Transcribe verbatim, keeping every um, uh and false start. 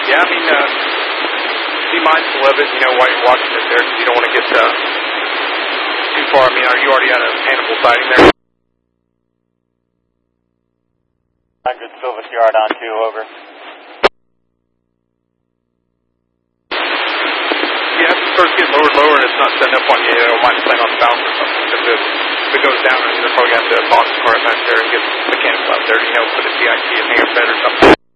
Yeah, I mean, uh, be mindful of it, you know, while you're watching it there, because you don't want to get uh, too far. I mean, are you already at a animal sighting there? one hundred Silvis Yard on two, over. Yeah, if it starts getting lower and lower and it's not setting up on you, it might stand on the valve or something. If it, if it goes down, they're probably going to have to box the car back there and get the mechanical out there, you know, put a T I T and hang a bed or something.